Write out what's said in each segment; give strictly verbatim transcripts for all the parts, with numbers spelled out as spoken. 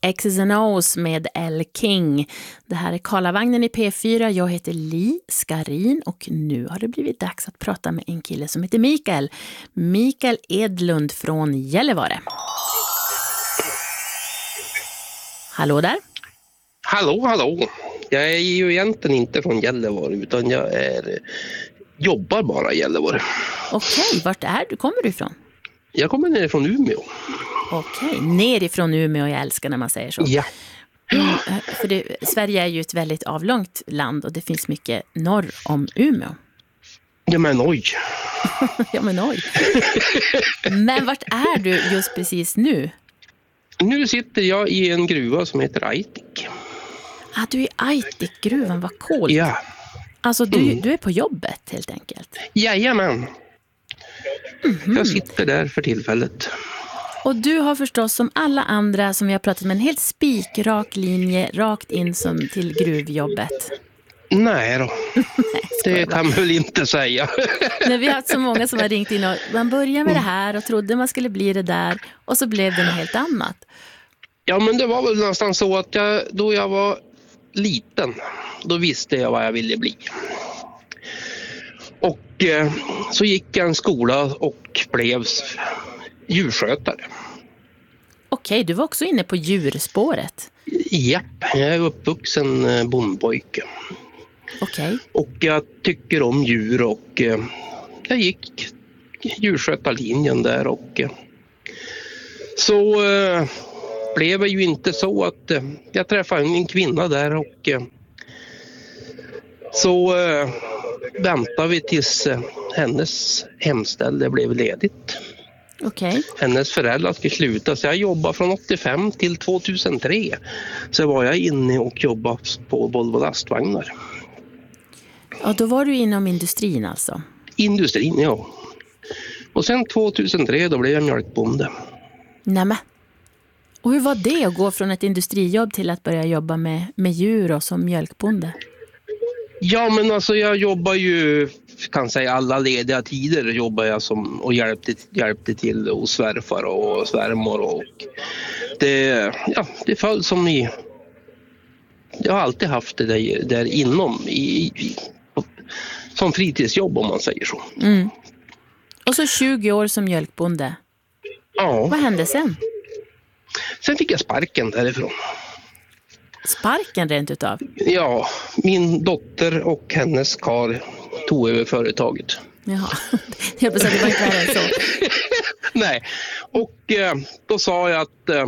X's and O's med L. King. Det här är Karlavagnen i P fyra. Jag heter Li Skarin och nu har det blivit dags att prata med en kille som heter Mikael. Mikael Edlund från Gällivare. Hallå där. Hallå, hallå. Jag är ju egentligen inte från Gällivare utan jag är, jobbar bara i Gällivare. Okej, vart är du? Kommer du ifrån? Jag kommer ner från Umeå. Okej, nerifrån Umeå, jag älskar när man säger så. Ja. Mm, för det, Sverige är ju ett väldigt avlångt land och det finns mycket norr om Umeå. Ja men oj. ja men oj. Men vart är du just precis nu? Nu sitter jag i en gruva som heter Aitik. Ah, du är i Aitik-gruvan, vad coolt. Ja. Alltså du, Mm. du är på jobbet helt enkelt. Jajamän. Mm-hmm. Jag sitter där för tillfället. Och du har förstås som alla andra som vi har pratat med en helt spikrak linje rakt in som till gruvjobbet. Nej då. Nej, det kan man väl inte säga. Nej, vi har haft så många som har ringt in och man började med det här och trodde man skulle bli det där och så blev det något helt annat. Ja men det var väl nästan så att jag, då jag var liten, då visste jag vad jag ville bli. Och eh, så gick jag en skola och blev djurskötare. Okej, du var också inne på djurspåret. Japp, jag är uppvuxen eh, bondpojke. Okej. Och jag tycker om djur och eh, jag gick djurskötarlinjen där och eh, så eh, blev det ju inte så att eh, jag träffade en kvinna där och eh, så eh, väntade vi tills eh, hennes hemställe blev ledigt. Okej. Hennes föräldrar skulle sluta så jag jobbade från åttiofem till tvåtusentre. Så var jag inne och jobbade på Volvo lastvagnar. Ja, då var du inom industrin alltså. Industrin, ja. Och sen tvåtusentre då blev jag mjölkbonde. Nämen. Och hur var det att gå från ett industrijobb till att börja jobba med, med djur och som mjölkbonde? Ja men alltså jag jobbar ju, kan säga alla lediga tider jobbar jag som och hjälpte, hjälpte till hos svärfar och svärmor och det, ja, det föll som i, jag har alltid haft det där, där inom i, i, som fritidsjobb om man säger så. Mm. Och så tjugo år som mjölkbonde. Ja. Vad hände sen? Sen fick jag sparken därifrån. Sparken rent utav? Ja, min dotter och hennes karl tog över företaget. Jaha, jag hoppas att det var inte värre än så. Nej, och eh, då sa jag att eh,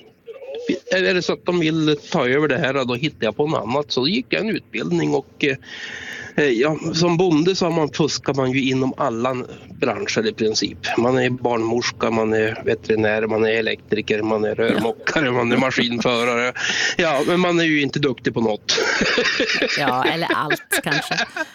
är det så att de vill ta över det här då hittar jag på något annat. Så gick jag en utbildning och eh, ja, som bonde så har man, fuskar man ju inom alla branscher i princip. Man är barnmorska, man är veterinär, man är elektriker, man är rörmokare, man är maskinförare. Ja, men man är ju inte duktig på något. Ja, eller allt kanske.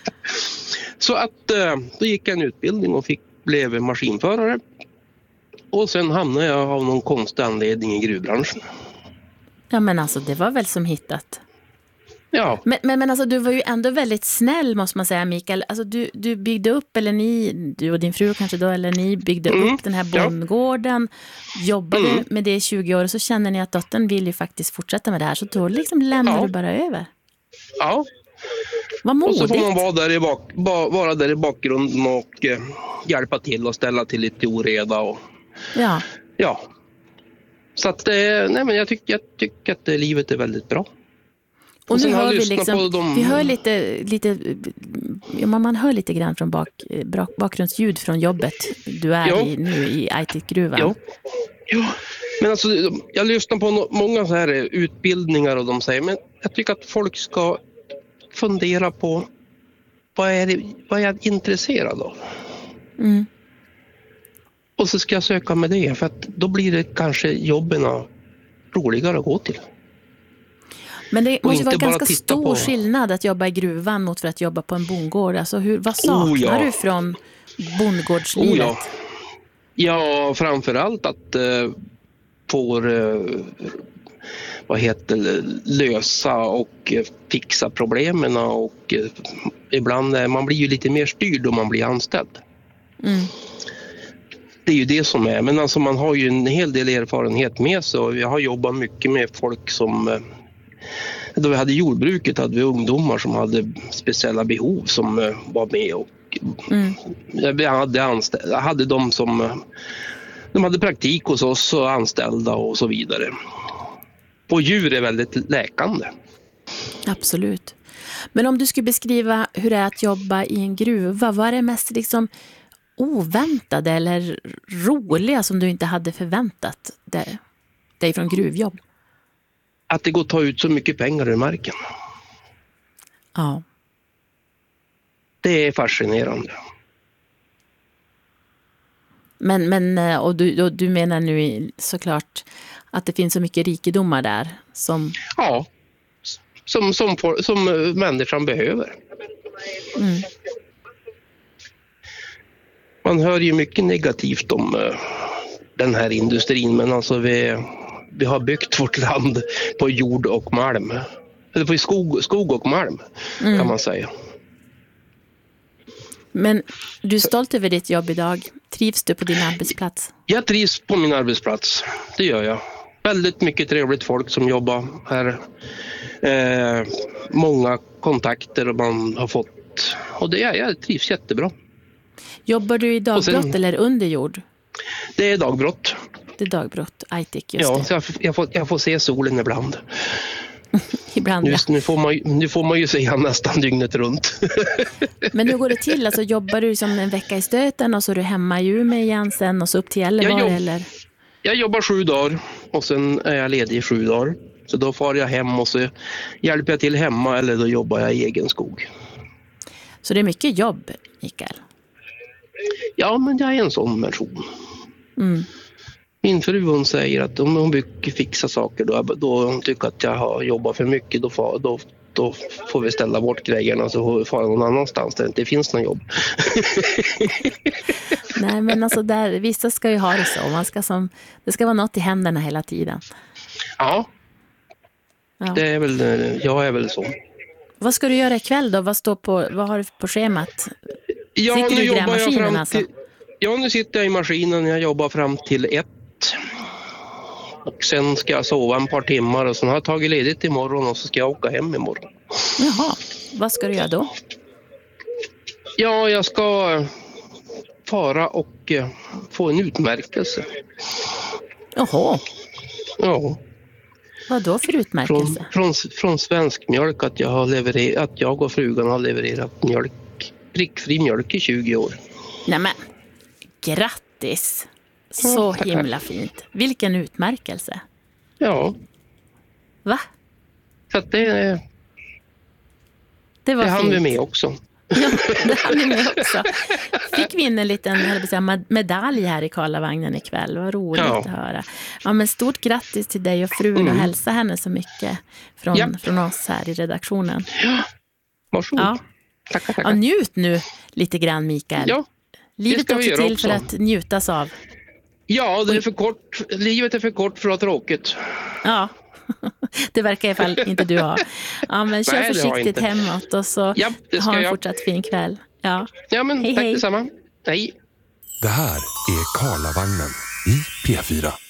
Så att eh, då gick jag en utbildning och fick, blev maskinförare. Och sen hamnade jag av någon konstig anledning i gruvbranschen. Ja, men alltså det var väl som hittat. Ja. Men, men, men alltså du var ju ändå väldigt snäll måste man säga, Mikael. Alltså du, du byggde upp, eller ni, du och din fru kanske då, eller ni byggde Mm. upp den här bondgården. Jobbade Mm. med det i tjugo år och så känner ni att dottern vill ju faktiskt fortsätta med det här. Så då liksom lämnar Ja. du bara över. Ja. Vad Och modigt. så får man vara där i, bak, ba, vara där i bakgrunden och eh, hjälpa till och ställa till lite oreda. Och, Ja. ja. Så att, eh, nej men jag tycker, jag tycker att eh, livet är väldigt bra. Och, Och nu sen har hör jag vi lyssnat liksom, på dem- vi hör lite, lite ja, man man hör lite grann från bak, bak, bakgrundsljud från jobbet du är Ja. i, nu i Aitik-gruvan. Ja. Ja. Men alltså, jag lyssnar på no- många så här utbildningar och de säger, men jag tycker att folk ska fundera på vad är, det, vad är jag intresserad av? Mm. Och så ska jag söka med det, för att då blir det kanske jobben roligare att gå till. Men det Och måste ju vara inte bara ganska titta stor på- skillnad att jobba i gruvan mot för att jobba på en bondgård. Alltså hur, vad saknar Oh, ja. du från bondgårdslivet? Oh, ja. Ja, framförallt att eh, få eh, vad heter det, lösa och eh, fixa problemen och eh, ibland eh, man blir ju lite mer styrd om man blir anställd. Mm. det är ju det som är. Men alltså man har ju en hel del erfarenhet med sig. Och jag har jobbat mycket med folk som... Då vi hade jordbruket hade vi ungdomar som hade speciella behov som var med. Och mm. jag, hade anställ- jag hade de som... De hade praktik hos oss och anställda och så vidare. Och djur är väldigt läkande. Absolut. Men om du skulle beskriva hur det är att jobba i en gruva, vad är det mest liksom oväntade eller roliga som du inte hade förväntat dig, dig från gruvjobb? Att det går att ta ut så mycket pengar ur marken. Ja. Det är fascinerande. Men, men och du, och du menar nu såklart att det finns så mycket rikedomar där som... Ja, som, som, som människan behöver. Mm. Man hör ju mycket negativt om uh, den här industrin, men alltså vi, vi har byggt vårt land på jord och malm. Eller på skog, skog och malm mm. kan man säga. Men du är stolt över ditt jobb idag. Trivs du på din arbetsplats? Jag trivs på min arbetsplats, det gör jag. Väldigt mycket trevligt folk som jobbar här. Eh, många kontakter man har fått. Och det är, jag trivs jättebra. Jobbar du i dagbrott sen, eller under jord? Det är dagbrott. Det är dagbrott, Aitik, just ja, det. Så jag, jag, får, jag får se solen ibland. Ibland, Just, ja. nu, får man, nu får man ju se han nästan dygnet runt. Men hur går det till? Alltså, jobbar du som en vecka i stöten och så är du hemma i Umeå igen sen och så upp till Gällivare? Jag, jobb, eller? jag jobbar sju dagar och sen är jag ledig i sju dagar. Så då far jag hem och så hjälper jag till hemma eller då jobbar jag i egen skog. Så det är mycket jobb, Mikael? Ja, men jag är en sån person. Mm. Min fru hon säger att om hon brukar fixa saker då, då hon tycker att jag har jobbat för mycket då får, då, då får vi ställa bort grejerna så får vi fara någon annanstans där det inte finns någon jobb. Nej, men alltså där, vissa ska ju ha det så. Man ska som, det ska vara något i händerna hela tiden. Ja, ja. Det är väl, jag är väl så. Vad ska du göra ikväll då? Vad, står på, vad har du på schemat? Ja, sitter nu du i jobbar jag fram alltså? till, ja, nu sitter jag i maskinen. Jag jobbar fram till ett. Och sen ska jag sova en par timmar och sen har jag tagit ledigt imorgon och så ska jag åka hem imorgon. Jaha, vad ska du göra då? Ja, jag ska fara och få en utmärkelse. Jaha. Ja. Vad då för utmärkelse? Från, från, från Svensk Mjölk att jag, har levererat, att jag och frugan har levererat mjölk, prickfri mjölk i tjugo år. Nämen, grattis! Så ja, himla fint. Vilken utmärkelse. Ja. Va? Så att det, det var det hann fint. vi med också. Ja, det hann vi med också. Fick vi in en liten säga, medalj här i Karlavagnen ikväll. Vad roligt ja. Att höra. Ja, men stort grattis till dig och frun mm. och hälsa henne så mycket från, ja. Från oss här i redaktionen. Ja, varsågod. Ja. Tackar, tackar. Ja, njut nu lite grann, Mikael. Ja, livet är också till också. för att njutas av. Ja, det är för kort. Livet är för kort för att ha tråkigt. Ja, det verkar i alla fall inte du ha. Ja, men kör Nej, försiktigt hemåt och så ja, ha en jag. fortsatt fin kväll. Ja, ja men hej, tack hej. detsamma. Hej. Det här är Karlavagnen i P fyra.